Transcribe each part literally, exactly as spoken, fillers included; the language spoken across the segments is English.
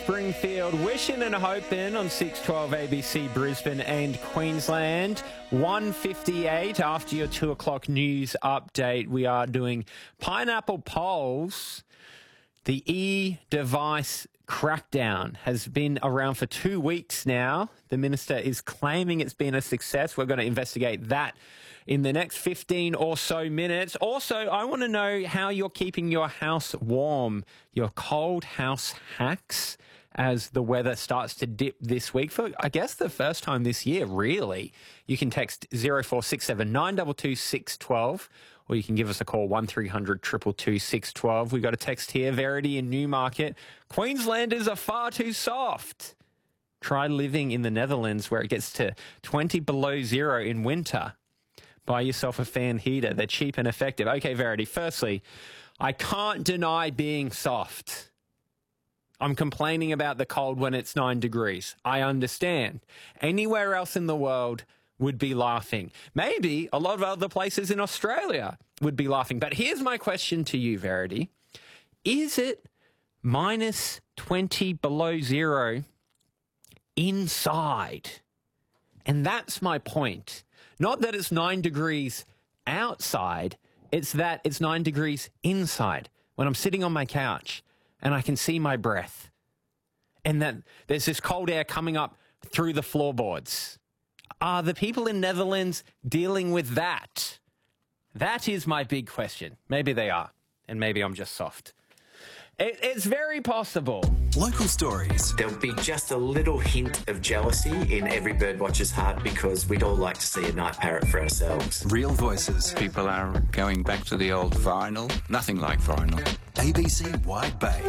Springfield wishing and hoping on six twelve A B C Brisbane and Queensland. one fifty-eight after your two o'clock news update. We are doing pineapple polls. The e-device crackdown has been around for two weeks now. The minister is claiming it's been a success. We're going to investigate that in the next fifteen or so minutes. Also, I want to know how you're keeping your house warm, your cold house hacks as the weather starts to dip this week for, I guess, the first time this year, really. You can text zero four six seven nine two two six one two or you can give us a call one three hundred two two two six one two. We got a text here, Verity in Newmarket. Queenslanders are far too soft. Try living in the Netherlands where it gets to twenty below zero in winter. Buy yourself a fan heater. They're cheap and effective. Okay, Verity, firstly, I can't deny being soft. I'm complaining about the cold when it's nine degrees. I understand. Anywhere else in the world would be laughing. Maybe a lot of other places in Australia would be laughing. But here's my question to you, Verity. Is it minus twenty below zero inside? And that's my point. Not that it's nine degrees outside, it's that it's nine degrees inside when I'm sitting on my couch and I can see my breath and that there's this cold air coming up through the floorboards. Are the people in Netherlands dealing with that? That is my big question. Maybe they are, and maybe I'm just soft. It, it's very possible. Local stories. There'll be just a little hint of jealousy in every birdwatcher's heart because we'd all like to see a night parrot for ourselves. Real voices. People are going back to the old vinyl. Nothing like vinyl. A B C Wide Bay.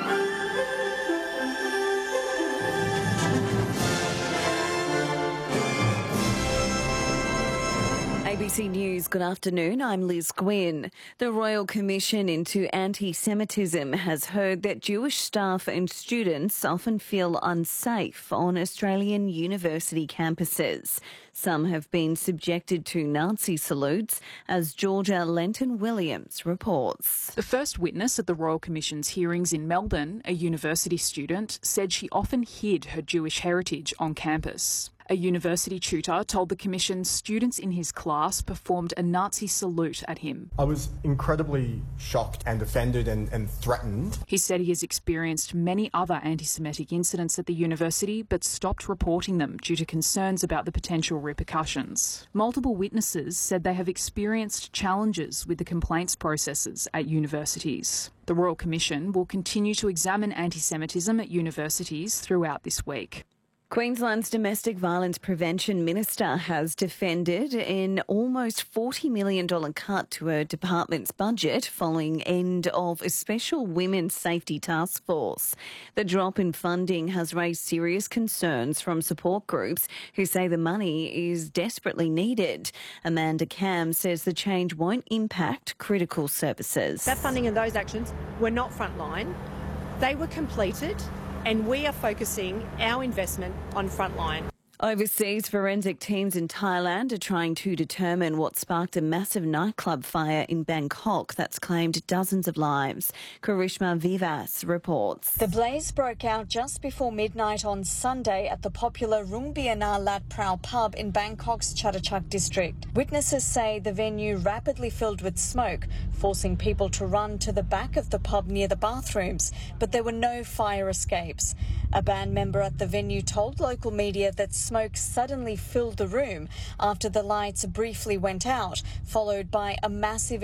A B C News, good afternoon. I'm Liz Gwynn. The Royal Commission into Anti-Semitism has heard that Jewish staff and students often feel unsafe on Australian university campuses. Some have been subjected to Nazi salutes, as Georgia Lenton-Williams reports. The first witness at the Royal Commission's hearings in Melbourne, a university student, said she often hid her Jewish heritage on campus. A university tutor told the Commission students in his class performed a Nazi salute at him. I was incredibly shocked and offended and, and threatened. He said he has experienced many other anti-Semitic incidents at the university but stopped reporting them due to concerns about the potential repercussions. Multiple witnesses said they have experienced challenges with the complaints processes at universities. The Royal Commission will continue to examine anti-Semitism at universities throughout this week. Queensland's Domestic Violence Prevention Minister has defended an almost forty million dollars cut to her department's budget following end of a special women's safety task force. The drop in funding has raised serious concerns from support groups who say the money is desperately needed. Amanda Cam says the change won't impact critical services. That funding and those actions were not frontline. They were completed. And we are focusing our investment on frontline. Overseas forensic teams in Thailand are trying to determine what sparked a massive nightclub fire in Bangkok that's claimed dozens of lives. Karishma Vivas reports. The blaze broke out just before midnight on Sunday at the popular Rungbiana Lat Prao pub in Bangkok's Chatuchak district. Witnesses say the venue rapidly filled with smoke, forcing people to run to the back of the pub near the bathrooms, but there were no fire escapes. A band member at the venue told local media that smoke suddenly filled the room after the lights briefly went out, followed by a massive